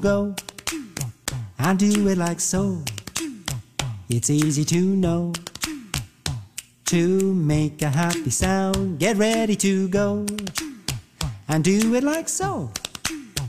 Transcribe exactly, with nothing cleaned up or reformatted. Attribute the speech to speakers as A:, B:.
A: go and do it like so. It's easy to know. To make a happy sound, get ready to go and do it like so.